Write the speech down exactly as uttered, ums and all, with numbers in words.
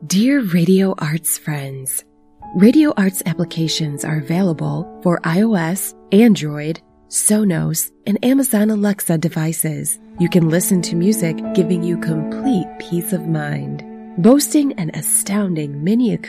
Dear Radio Arts friends, Radio Arts applications are available for iOS, Android, Sonos, and Amazon Alexa devices. You can listen to music giving you complete peace of mind. Boasting an astounding mini acoustic